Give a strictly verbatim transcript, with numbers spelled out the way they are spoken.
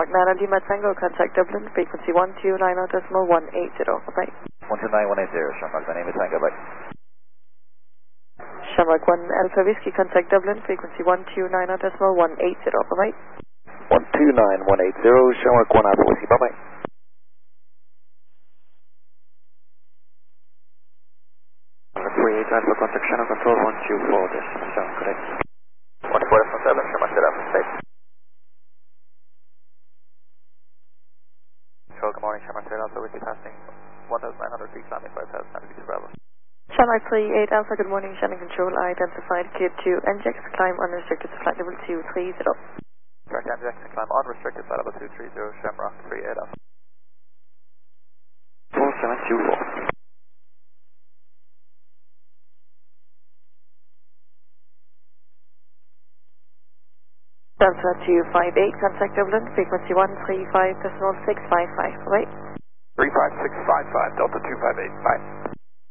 Shamrock nine Lima Tango, contact Dublin, frequency one two nine decimal one eight zero, bye. one two nine one eight zero, Shamrock nine Lima Tango, bye. Shamrock one Alpha Whiskey, contact Dublin, frequency one two nine decimal one eight zero, bye. one two nine one eight zero, Shamrock one Alpha Whiskey, bye bye. three eight Alpha, contact channel control one two four, decimal seven, correct. one four decimal seven, Shamrock zero Alpha, safe. Control, good morning, Shamrock zero Alpha Whiskey, passing one thousand nine hundred feet, landing five thousand nine hundred feet, Bravo. Shamrock three eight Alpha, good morning, Shannon Control, identified clear to N J X, climb unrestricted to flight level two three zero. Correct, N J X, climb unrestricted, flight level two three zero, Shamrock three eight Alpha. four seven two four. Delta two five eight, contact Dublin, frequency one three five decimal six five five, right? three five six five five, Delta two five eight, bye.